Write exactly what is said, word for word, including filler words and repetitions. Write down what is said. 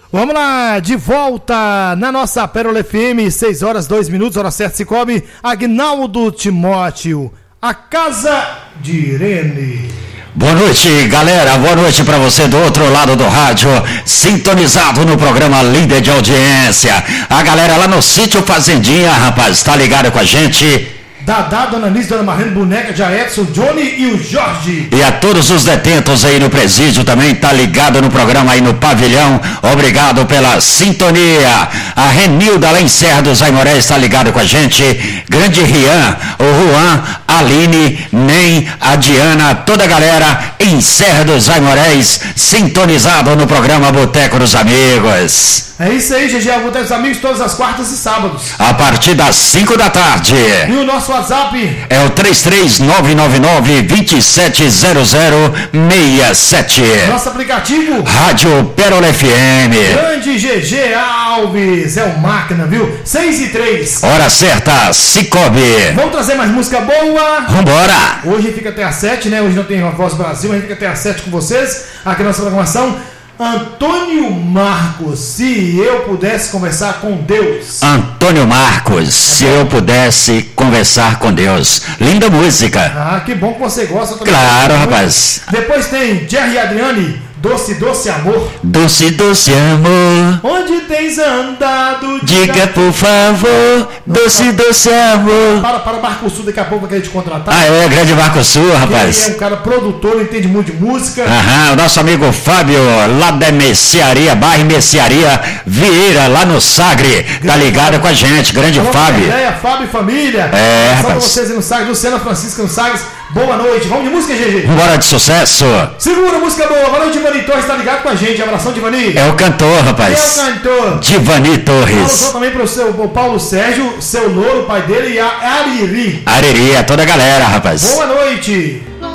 Vamos lá, de volta na nossa Pérola F M, seis horas, dois minutos, hora certa, Cicobi, Agnaldo Timóteo, a casa de Irene. Boa noite, galera, boa noite pra você do outro lado do rádio, sintonizado no programa Líder de Audiência. A galera lá no sítio Fazendinha, rapaz, tá ligado com a gente? Dadá, Dona Nice, Dona Marlene, Boneca, Jaedson, Johnny e o Jorge. E a todos os detentos aí no presídio também, tá ligado no programa aí no pavilhão. Obrigado pela sintonia. A Renilda lá em Serra dos Aimorés tá ligado com a gente. Grande Rian, o Juan, a Aline, Nem, a Diana, toda a galera em Serra dos Aimorés, sintonizado no programa Boteco dos Amigos. É isso aí, G G, o Boteco dos Amigos, todas as quartas e sábados. A partir das cinco da tarde. E o nosso WhatsApp é o três três nove nove nove, dois sete zero zero seis sete. Nosso aplicativo Rádio Pérola F M. Grande G G Alves, é o máquina, viu? seis e três. Hora certa, Cicobi. Vamos trazer mais música boa? Vambora. Hoje fica até às sete, né? Hoje não tem uma Voz Brasil, a gente fica até às sete com vocês, aqui na nossa programação. Antônio Marcos, se eu pudesse conversar com Deus. Antônio Marcos, é se eu pudesse conversar com Deus. Linda música. Ah, que bom que você gosta. Claro, rapaz. Depois tem Jerry e Adriane, Doce, Doce Amor. Doce, Doce Amor. Onde tens andado? Diga, diga por favor. Doce, não, Doce Amor. Para, para Marco Sul, daqui a pouco vai querer te contratar. Ah, é, grande Marco Sul, rapaz. Ele é um cara produtor, entende muito de música. Aham, o nosso amigo Fábio, lá da Mercearia, bairro Mercearia Vieira, lá no Sagre, grande tá ligado Fábio com a gente, grande Falou Fábio. Ideia, Fábio e família. É, só rapaz. pra vocês aí no Sagre, Luciana Francisca no Sagres. Boa noite, vamos de música, G G. Bora de sucesso. Segura, música boa. Boa noite, Divani Torres, tá ligado com a gente. Abração, Divani. É o cantor, rapaz. É o cantor. Divani Torres. Abração também pro seu, o Paulo Sérgio, seu Louro, o pai dele, e a Ariri. Ariri, toda a galera, rapaz. Boa noite.